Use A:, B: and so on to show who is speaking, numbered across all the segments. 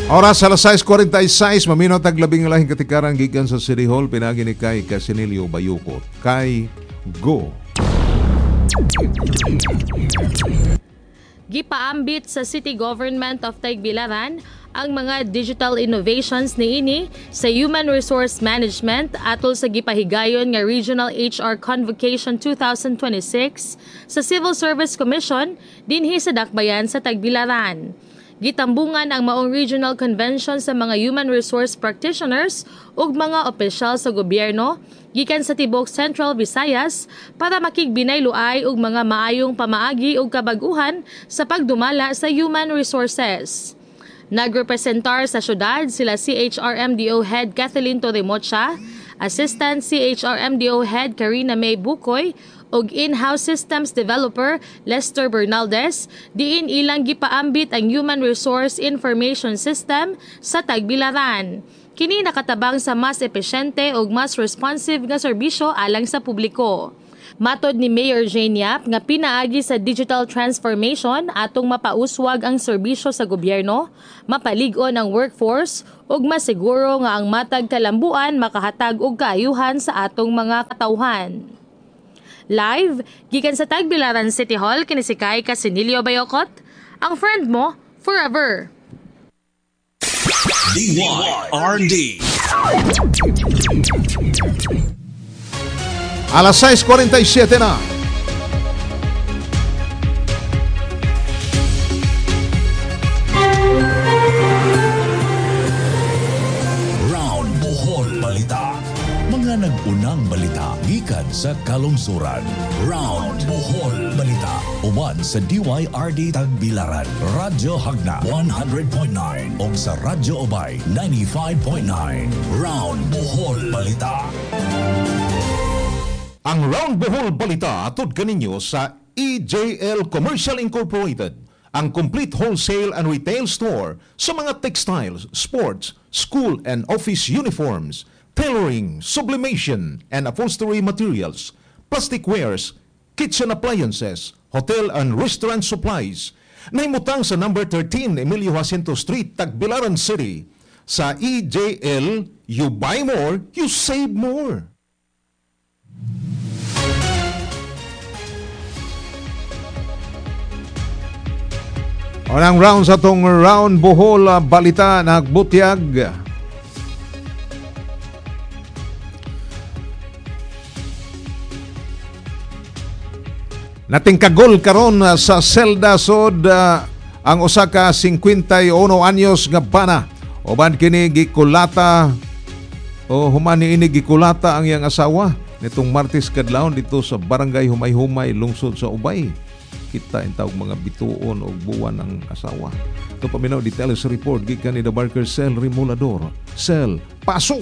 A: Oras alas 6:46, mamino taglabing lahing katikaran gikan sa City Hall, pinagi ni kay Casinilio Bayuko. Kay Go.
B: Gipaambit sa City Government of Tagbilaran ang mga digital innovations niini sa Human Resource Management atol sa gipahigayon nga Regional HR Convocation 2026 sa Civil Service Commission dinhi sa Dakbayan sa Tagbilaran. Gitambungan ang maong regional convention sa mga human resource practitioners ug mga opisyal sa gobyerno gikan sa tibok Central Visayas para makigbinayloay og mga maayong pamaagi ug kabag-uhan sa pagdumala sa human resources. Nagrepresentar sa syudad sila CHRMDO Head Kathleen Torremocha, Assistant CHRMDO Head Karina May Bukoy ug in-house systems developer Lester Bernaldez, diin ilang gipaambit ang Human Resource Information System sa Tagbilaran. Kini nakatabang sa mas epesyente ug mas responsive nga serbisyo alang sa publiko. Matod ni Mayor Jane Yap nga pinaagi sa digital transformation atong mapauswag ang serbisyo sa gobyerno, mapalig-on ang workforce ug masiguro nga ang matag kalambuan makahatag og kaayuhan sa atong mga katawhan. Live, gikan sa Tagbilaran City Hall, kini si Kay Casinilio Bayokot, ang friend mo forever.
C: DYRD.
A: Alas 6:47 na.
C: Round Bohol Balita. Mga nag-unang balita gikan sa kalungsuran. Round Bohol Balita. Uban sa DYRD Tagbilaran, Radyo Hagna 100.9 ug sa Radyo Obay 95.9. Round Bohol Balita.
A: Ang Round Bohol Balita atod kaninyo sa EJL Commercial Incorporated, ang complete wholesale and retail store sa mga textiles, sports, school and office uniforms, tailoring, sublimation and upholstery materials, plastic wares, kitchen appliances, hotel and restaurant supplies. Nahimutang sa number 13 Emilio Jacinto Street, Tagbilaran City. Sa EJL, you buy more, you save more. Unang round sa itong Round Bohol Balita nagbutyag. Nating kagol karon sa Selda Sod ang usa ka 51 anyos nga bana. Uban kini gikulata o humani ini gikulata ang iyang asawa nitong Martes kadlawon dito sa Barangay Humay-Humay, lungsod sa Ubay. Kita ang tawag mga bituon o buwan ng asawa. Ito paminaw details report gikan ni The Barker Cell Remulador. Cell, pasok!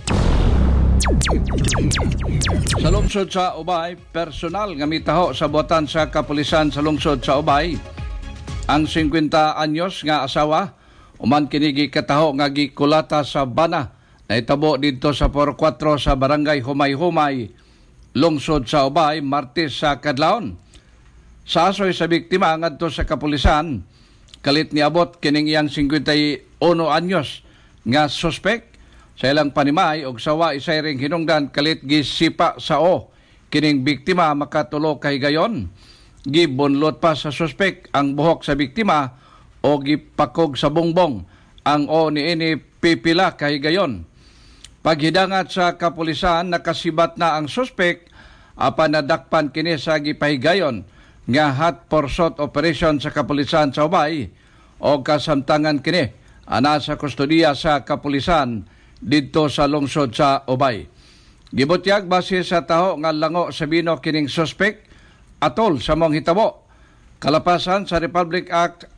D: Sa lungsod sa Ubay, personal nga mitaho sa buwatan sa kapulisan sa lungsod sa Ubay. Ang 50 anyos nga asawa, uman kinigi kataho nga gikulata sa bana na itabo dito sa 4-4 sa Barangay Humay-Humay, lungsod sa Ubay, Martes sa kadlawon. Sa asoy sa biktima ngadto sa kapulisan, kalit niabot kining iyang 51 anyos nga suspek sa ilang panimay og sawa isay ring hinungdan kalit gisipa sa kining biktima makatulo kay gayon. Gibunlot pa sa suspek ang buhok sa biktima o gipakog sa bongbong ang niini pipila kay gayon. Paghidangat sa kapulisan nakasibat na ang suspek apan nadakpan kini sa gipahigayon nga hot pursuit operation sa kapulisan sa Ubay o kasamtangan kini ana sa kustodiya sa kapulisan dito sa lungsod sa Ubay. Gibutyag base sa taho nga lango sa bino kining suspek atol sa mong hitabo. Kalapasan sa Republic Act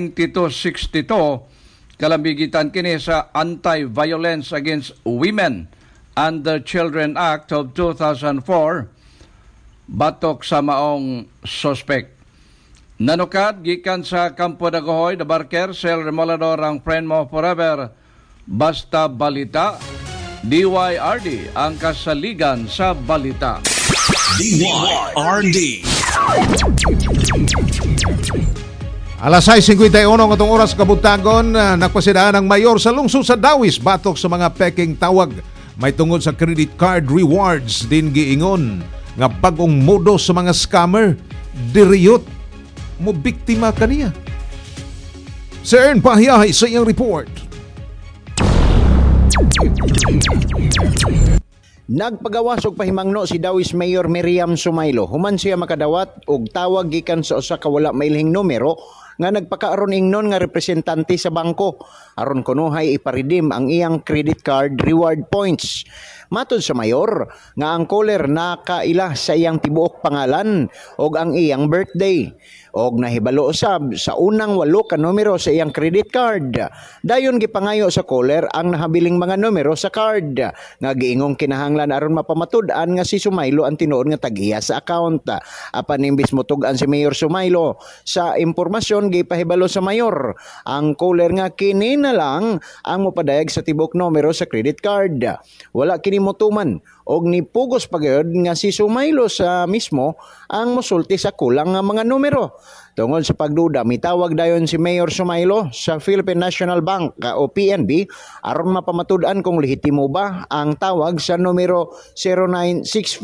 D: 9262 kalambigitan kini sa Anti-Violence Against Women and the Children Act of 2004 batok sa maong suspect. Nanukad gikan sa Campo Dagohoy, The Barker, Cell Remolador ang friend mo forever. Basta balita, DYRD ang kasaligan sa balita.
C: DYRD.
A: Alas 6:51 ng itong oras kabutagon, nagpasidaan ang mayor sa lungsod sa Dawis batok sa mga peking tawag. May tungod sa credit card rewards din giingon nga bagong modo sa mga scammer. Diriyot mo biktima kaniya. Sir Ern Pahiyahay sa iyang report.
E: Nagpagawas og pahimangno si Dawis Mayor Miriam Sumaylo human siya makadawat og tawag gikan sa usa ka wala mailhing numero nga nagpakaaron ingnon nga representante sa bangko aron kunuhay iparedeem ang iyang credit card reward points. Matod sa mayor nga ang caller nakaila sa iyang tibuok pangalan og ang iyang birthday. Og nahibalo usab sa unang 8 ka numero sa iyang credit card. Dayon gipangayo sa caller ang nahabiling mga numero sa card nga giingong kinahanglan aron mapamatud-an nga si Sumaylo ang tinuod nga taghiya sa account. Apan imbis motug-an si Mayor Sumaylo sa impormasyon gipahibalo sa mayor ang caller nga kini na lang ang mopadayag sa tibuok numero sa credit card. Wala kini motuman og nipugos pagayod nga si Sumaylo sa mismo ang mosulti sa kulang nga mga numero. Tungod sa pagduda, mitawag dayon si Mayor Sumaylo sa Philippine National Bank o PNB aron mapamatud-an kung lehitimo ba ang tawag sa numero 0964